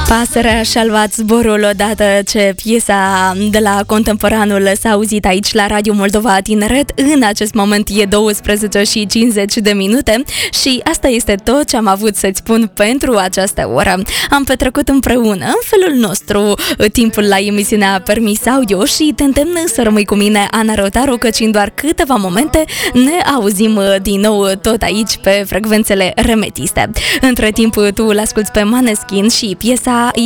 Pasărea și-a luat zborul odată ce piesa de la Contemporanul s-a auzit aici la Radio Moldova Tineret. În acest moment e 12:50 și asta este tot ce am avut să-ți spun pentru această oră. Am petrecut împreună în felul nostru timpul la emisiunea Permis Audio și te îndemn să rămâi cu mine, Ana Rotaru, căci în doar câteva momente ne auzim din nou tot aici pe frecvențele remetiste. Între timp tu îl asculți pe Maneskin și piesa